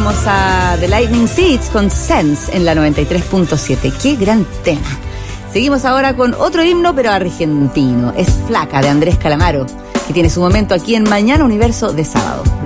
escuchábamos a The Lightning Seeds con Sense en la 93.7. ¡Qué gran tema! Seguimos ahora con otro himno, pero argentino. Es Flaca, de Andrés Calamaro, que tiene su momento aquí en Mañana Universo de sábado.